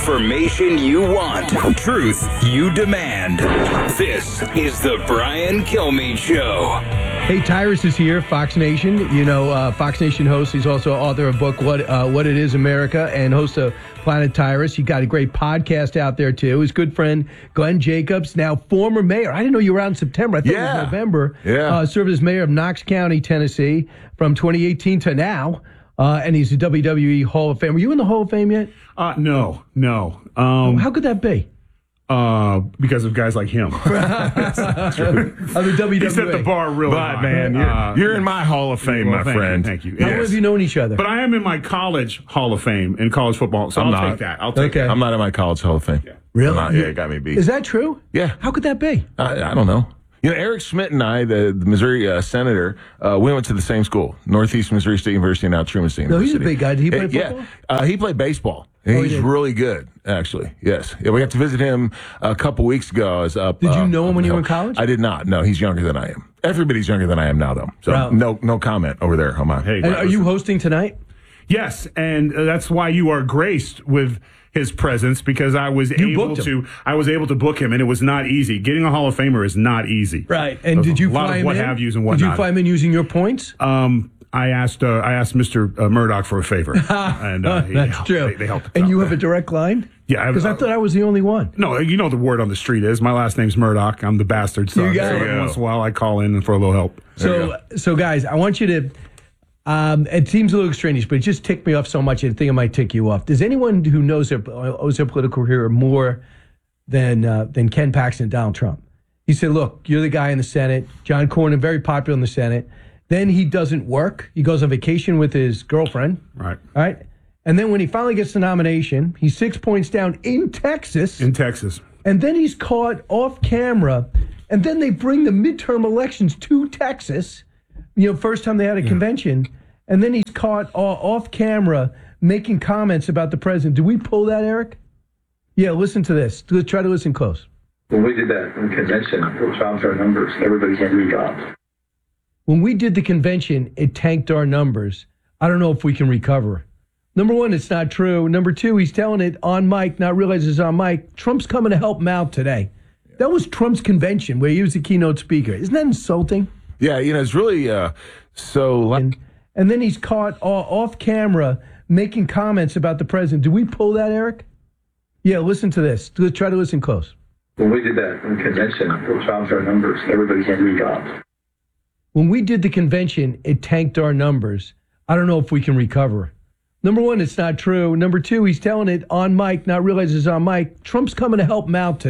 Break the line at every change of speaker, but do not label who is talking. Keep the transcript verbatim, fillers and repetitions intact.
Information you want. Truth you demand. This is the Brian Kilmeade Show.
Hey, Tyrus is here, Fox Nation. You know, uh, Fox Nation host. He's also author of a book, What uh, What It Is America, and host of Planet Tyrus. He got a great podcast out there, too. His good friend, Glenn Jacobs, now former mayor. I didn't know you were out in September. I thought
yeah.
it was November.
Yeah.
Uh, served as mayor of Knox County, Tennessee, from twenty eighteen to now. Uh, and he's a W W E Hall of Fame. Were you in the Hall of Fame yet?
Uh, no, no. Um,
How could that be?
Uh, because of guys like him.
Of the W W E.
He set the bar really
But,
high.
man, you're,
Uh,
you're in my Hall of Fame,
well,
my
thank
friend.
You, thank you.
How
Yes.
long have you known each other?
But I am in my college Hall of Fame in college football, so
I'm
I'll
not.
take that. I'll take
Okay.
that.
I'm not in my college Hall of Fame.
Yeah.
Really?
I'm not, yeah, it got me beat.
Is that true?
Yeah.
How could that be?
I, I don't know. You know, Eric Schmidt and I, the, the Missouri uh, senator, uh, we went to the same school, Northeast Missouri State University, now Truman State
No, he's
University.
a big guy. Did he play
Uh,
football?
Yeah, uh, he played baseball.
Oh, he
He's
did?
really good, actually. Yes. Yeah, we got to visit him a couple weeks ago. I was up,
Did you
uh,
know him
up
when
the
you were
hill.
in college?
I did not. No, he's younger than I am. Everybody's younger than I am now, though. So
Wow.
no, no comment over there on my.
Hey,
And are you
listen.
hosting tonight?
Yes, and uh, that's why you are graced with his presence, because I was
You
able
booked him.
to. I was able to book him, and it was not easy. Getting a Hall of Famer is not easy.
Right. And
There's
did you
a lot
fly
of
him
what
in?
have yous and
Did
whatnot?
you fly him in using your points?
Um, I asked. Uh, I asked Mister Uh, Murdoch for a favor, and uh, he
That's
helped-
true.
They, they helped. us
and
out
you
there.
have a direct line?
Yeah, I have-
Because I thought I was the only one.
No, you know the word on the street is my last name's Murdoch. I'm the bastard son.
You got
so
it.
every once in a while I call in for a little help.
So, so guys, I want you to. Um, it seems a little extraneous, but it just ticked me off so much. I think it might tick you off. Does anyone who knows their owes their political career more than uh, than Ken Paxton and Donald Trump? He said, "Look, you're the guy in the Senate. John Cornyn, very popular in the Senate. Then he doesn't work. He goes on vacation with his girlfriend.
Right.
All right. And then when he finally gets the nomination, he's six points down in Texas.
In Texas.
And then he's caught off camera. And then they bring the midterm elections to Texas. You know, first time they had a yeah. convention. And then he's caught uh, off camera making comments about the president. Did we pull that, Eric? Yeah, listen to this. Try to listen close.
When we did that convention, it dropped our numbers. Everybody's numbers dropped.
When we did the convention, it tanked our numbers. I don't know if we can recover. Number one, it's not true. Number two, he's telling it on mic, not realizing it's on mic. Trump's coming to help him out today. That was Trump's convention where he was the keynote speaker. Isn't that insulting?
Yeah, you know, it's really uh, so.
And, and then he's caught uh, off camera making comments about the president. Did we pull that, Eric? Yeah, listen to this. Try to listen close.
When we did that convention, it dropped our numbers. Everybody's numbers dropped.
When we did the convention, it tanked our numbers. I don't know if we can recover. Number one, it's not true. Number two, he's telling it on mic, not realizing it's on mic. Trump's coming to help him out today.